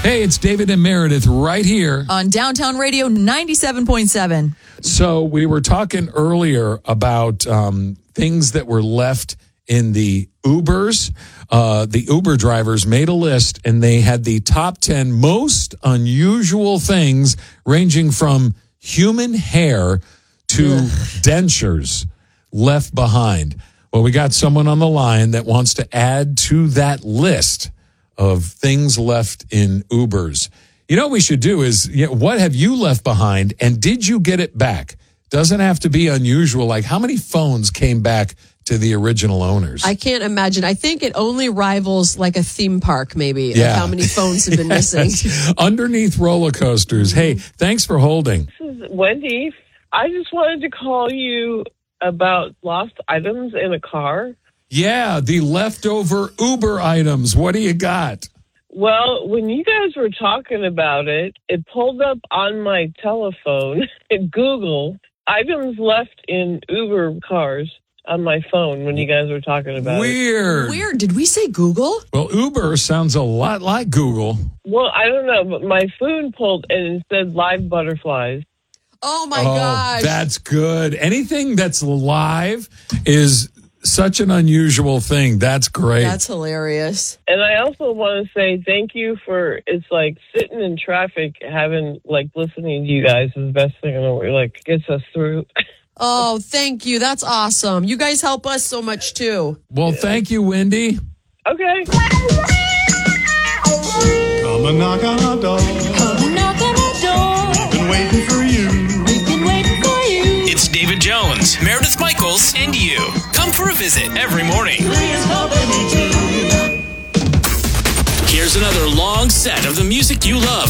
Hey, it's David and Meredith right here on Downtown Radio 97.7. So we were talking earlier about things that were left in the Ubers. The Uber drivers made a list, and they had the top 10 most unusual things, ranging from human hair to dentures left behind. Well, we got someone on the line that wants to add to that list of things left in Ubers. You know what we should do is, what have you left behind, and did you get it back? Doesn't have to be unusual. Like, how many phones came back to the original owners? I can't imagine. I think it only rivals like a theme park, maybe, of how many phones have been missing. Underneath roller coasters. Hey, thanks for holding. This is Wendy. I just wanted to call you about lost items in a car. Yeah, the leftover Uber items. What do you got? Well, when you guys were talking about it, it pulled up on my telephone at Google items left in Uber cars on my phone when you guys were talking about Weird. Weird. Did we say Google? Well, Uber sounds a lot like Google. Well, I don't know, but my phone pulled and it said live butterflies. Oh, my gosh. That's good. Anything that's live is such an unusual thing. That's great. That's hilarious. And I also want to say thank you for, it's like sitting in traffic, having, like, listening to you guys is the best thing in the world. Like, gets us through. Oh, thank you. That's awesome. You guys help us so much, too. Well, thank you, Wendy. Okay. Come and knock on our door. Come and knock on our door. Been waiting for you. We've been waiting for you. It's David Jones, Meredith Michaels, and you. Come for a visit every morning. Please help me too. Here's another long set of the music you love